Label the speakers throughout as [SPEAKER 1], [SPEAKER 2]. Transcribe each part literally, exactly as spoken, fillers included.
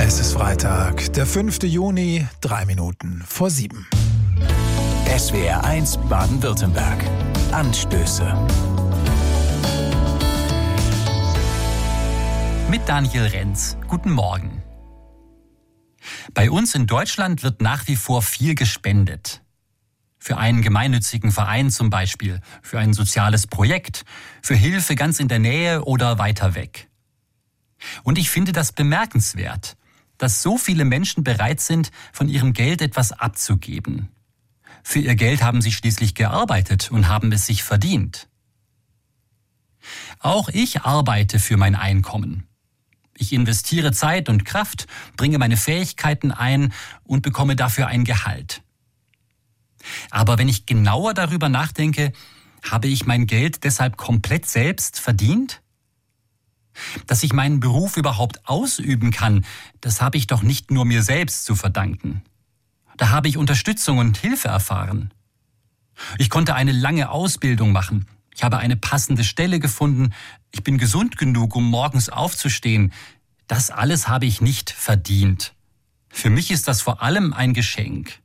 [SPEAKER 1] Es ist Freitag, der fünfte Juni, drei Minuten vor sieben.
[SPEAKER 2] S W R eins Baden-Württemberg. Anstöße.
[SPEAKER 3] Mit Daniel Renz. Guten Morgen. Bei uns in Deutschland wird nach wie vor viel gespendet. Für einen gemeinnützigen Verein zum Beispiel, für ein soziales Projekt, für Hilfe ganz in der Nähe oder weiter weg. Und ich finde das bemerkenswert, dass so viele Menschen bereit sind, von ihrem Geld etwas abzugeben. Für ihr Geld haben sie schließlich gearbeitet und haben es sich verdient. Auch ich arbeite für mein Einkommen. Ich investiere Zeit und Kraft, bringe meine Fähigkeiten ein und bekomme dafür ein Gehalt. Aber wenn ich genauer darüber nachdenke, habe ich mein Geld deshalb komplett selbst verdient? Dass ich meinen Beruf überhaupt ausüben kann, das habe ich doch nicht nur mir selbst zu verdanken. Da habe ich Unterstützung und Hilfe erfahren. Ich konnte eine lange Ausbildung machen. Ich habe eine passende Stelle gefunden. Ich bin gesund genug, um morgens aufzustehen. Das alles habe ich nicht verdient. Für mich ist das vor allem ein Geschenk.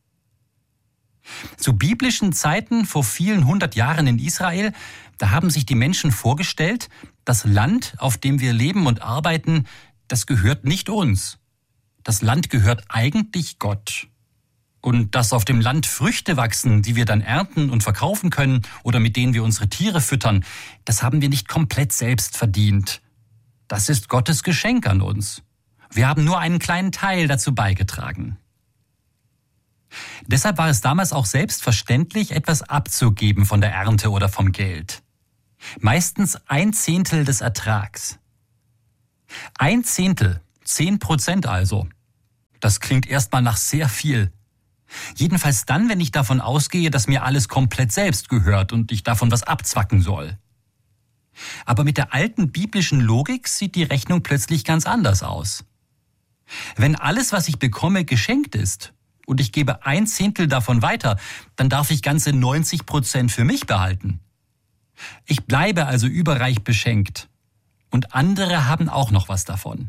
[SPEAKER 3] Zu biblischen Zeiten vor vielen hundert Jahren in Israel, da haben sich die Menschen vorgestellt, das Land, auf dem wir leben und arbeiten, das gehört nicht uns. Das Land gehört eigentlich Gott. Und dass auf dem Land Früchte wachsen, die wir dann ernten und verkaufen können oder mit denen wir unsere Tiere füttern, das haben wir nicht komplett selbst verdient. Das ist Gottes Geschenk an uns. Wir haben nur einen kleinen Teil dazu beigetragen. Deshalb war es damals auch selbstverständlich, etwas abzugeben von der Ernte oder vom Geld. Meistens ein Zehntel des Ertrags. Ein Zehntel, zehn Prozent also. Das klingt erstmal nach sehr viel. Jedenfalls dann, wenn ich davon ausgehe, dass mir alles komplett selbst gehört und ich davon was abzwacken soll. Aber mit der alten biblischen Logik sieht die Rechnung plötzlich ganz anders aus. Wenn alles, was ich bekomme, geschenkt ist und ich gebe ein Zehntel davon weiter, dann darf ich ganze neunzig Prozent für mich behalten. Ich bleibe also überreich beschenkt und andere haben auch noch was davon.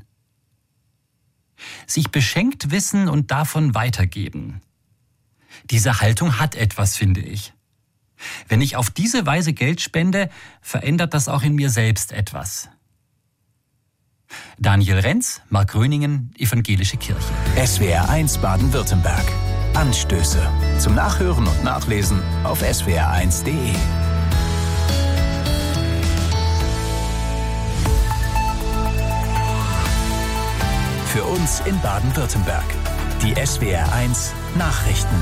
[SPEAKER 3] Sich beschenkt wissen und davon weitergeben. Diese Haltung hat etwas, finde ich. Wenn ich auf diese Weise Geld spende, verändert das auch in mir selbst etwas. Daniel Renz, Mark Gröningen, Evangelische Kirche.
[SPEAKER 2] S W R eins Baden-Württemberg. Anstöße. Zum Nachhören und Nachlesen auf s w r eins punkt d e. Für uns in Baden-Württemberg. Die S W R eins Nachrichten.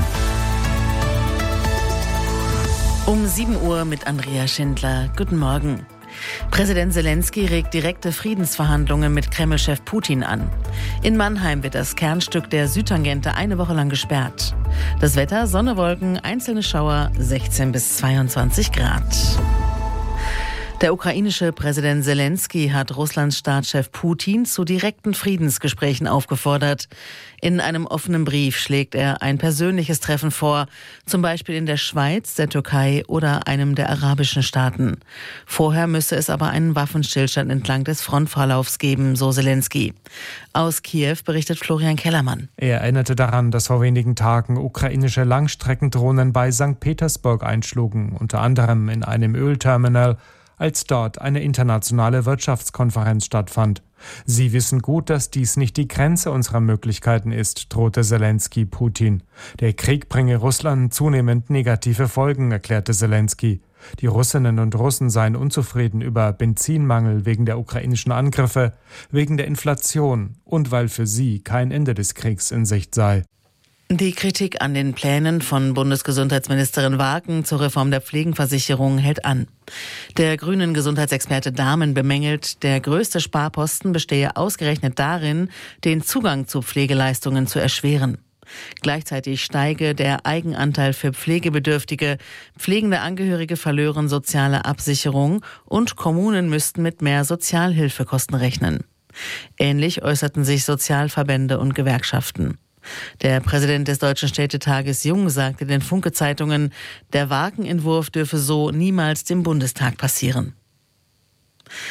[SPEAKER 4] Um sieben Uhr mit Andrea Schindler. Guten Morgen. Präsident Selenskyj regt direkte Friedensverhandlungen mit Kreml-Chef Putin an. In Mannheim wird das Kernstück der Südtangente eine Woche lang gesperrt. Das Wetter, Sonne, Wolken, einzelne Schauer, sechzehn bis zweiundzwanzig Grad. Der ukrainische Präsident Selenskyj hat Russlands Staatschef Putin zu direkten Friedensgesprächen aufgefordert. In einem offenen Brief schlägt er ein persönliches Treffen vor, zum Beispiel in der Schweiz, der Türkei oder einem der arabischen Staaten. Vorher müsse es aber einen Waffenstillstand entlang des Frontverlaufs geben, so Selenskyj. Aus Kiew berichtet Florian Kellermann.
[SPEAKER 5] Er erinnerte daran, dass vor wenigen Tagen ukrainische Langstreckendrohnen bei Sankt Petersburg einschlugen, unter anderem in einem Ölterminal, als dort eine internationale Wirtschaftskonferenz stattfand. Sie wissen gut, dass dies nicht die Grenze unserer Möglichkeiten ist, drohte Selenskyj Putin. Der Krieg bringe Russland zunehmend negative Folgen, erklärte Selenskyj. Die Russinnen und Russen seien unzufrieden über Benzinmangel wegen der ukrainischen Angriffe, wegen der Inflation und weil für sie kein Ende des Kriegs in Sicht sei.
[SPEAKER 4] Die Kritik an den Plänen von Bundesgesundheitsministerin Wagen zur Reform der Pflegenversicherung hält an. Der grünen Gesundheitsexperte Dahmen bemängelt, der größte Sparposten bestehe ausgerechnet darin, den Zugang zu Pflegeleistungen zu erschweren. Gleichzeitig steige der Eigenanteil für Pflegebedürftige, pflegende Angehörige verlören soziale Absicherung und Kommunen müssten mit mehr Sozialhilfekosten rechnen. Ähnlich äußerten sich Sozialverbände und Gewerkschaften. Der Präsident des Deutschen Städtetages Jung sagte den Funke-Zeitungen, der Wagen-Entwurf dürfe so niemals dem Bundestag passieren.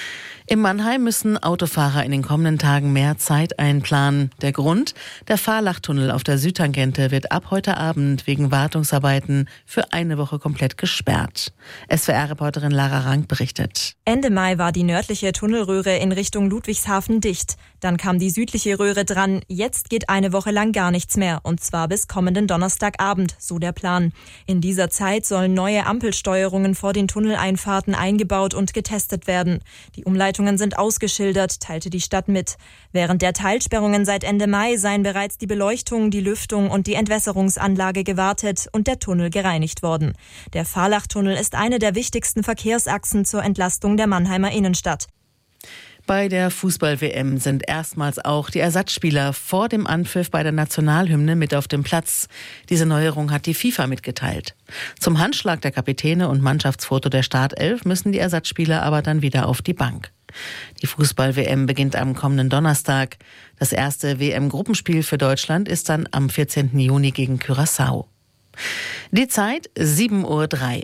[SPEAKER 4] In Mannheim müssen Autofahrer in den kommenden Tagen mehr Zeit einplanen. Der Grund? Der Fahrlachtunnel auf der Südtangente wird ab heute Abend wegen Wartungsarbeiten für eine Woche komplett gesperrt. S W R-Reporterin Lara Rank berichtet.
[SPEAKER 6] Ende Mai war die nördliche Tunnelröhre in Richtung Ludwigshafen dicht. Dann kam die südliche Röhre dran. Jetzt geht eine Woche lang gar nichts mehr. Und zwar bis kommenden Donnerstagabend, so der Plan. In dieser Zeit sollen neue Ampelsteuerungen vor den Tunneleinfahrten eingebaut und getestet werden. Die Umleitungen sind ausgeschildert, teilte die Stadt mit. Während der Teilsperrungen seit Ende Mai seien bereits die Beleuchtung, die Lüftung und die Entwässerungsanlage gewartet und der Tunnel gereinigt worden. Der Fahrlachtunnel ist eine der wichtigsten Verkehrsachsen zur Entlastung der Mannheimer Innenstadt.
[SPEAKER 4] Bei der Fußball-W M sind erstmals auch die Ersatzspieler vor dem Anpfiff bei der Nationalhymne mit auf dem Platz. Diese Neuerung hat die FIFA mitgeteilt. Zum Handschlag der Kapitäne und Mannschaftsfoto der Startelf müssen die Ersatzspieler aber dann wieder auf die Bank. Die Fußball-W M beginnt am kommenden Donnerstag. Das erste W M-Gruppenspiel für Deutschland ist dann am vierzehnten Juni gegen Curaçao. Die Zeit sieben Uhr drei.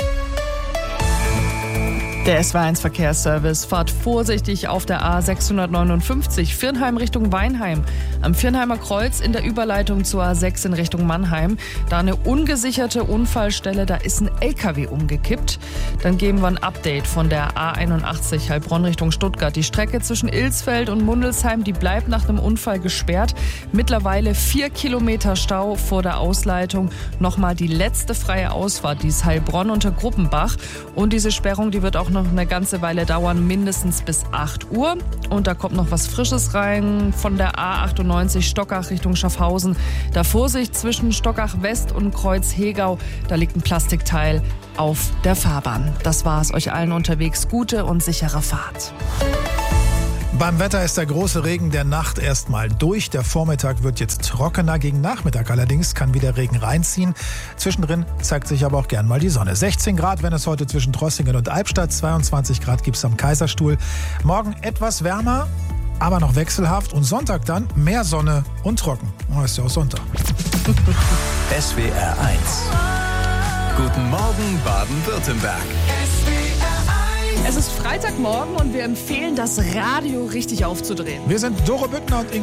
[SPEAKER 7] Der S W R eins Verkehrsservice fahrt vorsichtig auf der A sechshundertneunundfünfzig Viernheim Richtung Weinheim. Am Viernheimer Kreuz in der Überleitung zur A sechs in Richtung Mannheim. Da eine ungesicherte Unfallstelle, da ist ein L K W umgekippt. Dann geben wir ein Update von der A einundachtzig Heilbronn Richtung Stuttgart. Die Strecke zwischen Ilsfeld und Mundelsheim, die bleibt nach dem Unfall gesperrt. Mittlerweile vier Kilometer Stau vor der Ausleitung. Nochmal die letzte freie Ausfahrt, die ist Heilbronn unter Gruppenbach. Und diese Sperrung, die wird auch noch eine ganze Weile dauern, mindestens bis acht Uhr. Und da kommt noch was Frisches rein von der A achtundneunzig Stockach Richtung Schaffhausen. Da Vorsicht zwischen Stockach West und Kreuz Hegau, da liegt ein Plastikteil auf der Fahrbahn. Das war's, euch allen unterwegs gute und sichere Fahrt.
[SPEAKER 1] Beim Wetter ist der große Regen der Nacht erstmal durch. Der Vormittag wird jetzt trockener. Gegen Nachmittag allerdings kann wieder Regen reinziehen. Zwischendrin zeigt sich aber auch gern mal die Sonne. sechzehn Grad, wenn es heute zwischen Trossingen und Albstadt. zweiundzwanzig Grad gibt's am Kaiserstuhl. Morgen etwas wärmer, aber noch wechselhaft. Und Sonntag dann mehr Sonne und trocken. Oh, ist ja auch Sonntag.
[SPEAKER 2] S W R eins. Guten Morgen, Baden-Württemberg.
[SPEAKER 7] Es ist Freitagmorgen und wir empfehlen, das Radio richtig aufzudrehen.
[SPEAKER 1] Wir sind Doro Büttner und Inge